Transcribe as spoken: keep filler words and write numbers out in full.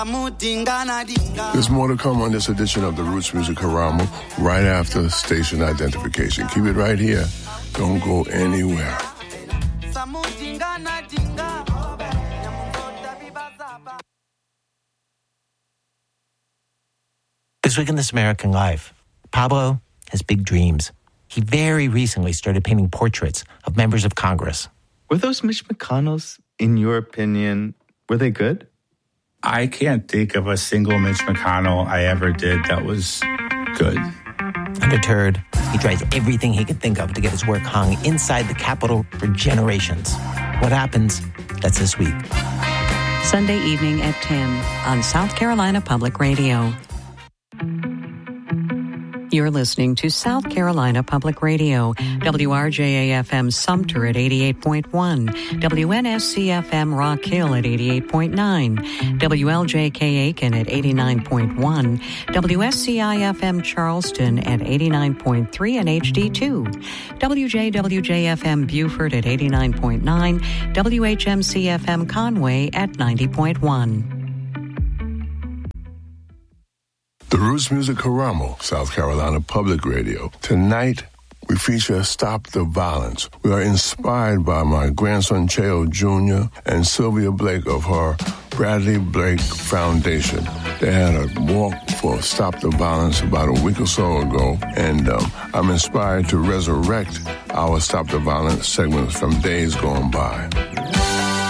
There's more to come on this edition of the Roots Music Karamo right after station identification. Keep it right here. Don't go anywhere. This week in This American Life, Pablo has big dreams. He very recently started painting portraits of members of Congress. Were those Mitch McConnells, in your opinion, were they good? I can't think of a single Mitch McConnell I ever did that was good. Undeterred, he tries everything he could think of to get his work hung inside the Capitol for generations. What happens? That's this week. Sunday evening at ten on South Carolina Public Radio. You're listening to South Carolina Public Radio, W R J A F M Sumter at eighty-eight point one, W N S C F M Rock Hill at eighty-eight point nine, W L J K Aiken at eighty-nine point one, W S C I F M Charleston at eighty-nine point three and H D two, W J W J F M Beaufort at eighty-nine point nine, W H M C F M Conway at ninety point one. The Roots Music Karamo, South Carolina Public Radio. Tonight, we feature Stop the Violence. We are inspired by my grandson, Cheo Junior, and Sylvia Blake of her Bradley Blake Foundation. They had a walk for Stop the Violence about a week or so ago, and um, I'm inspired to resurrect our Stop the Violence segments from days gone by.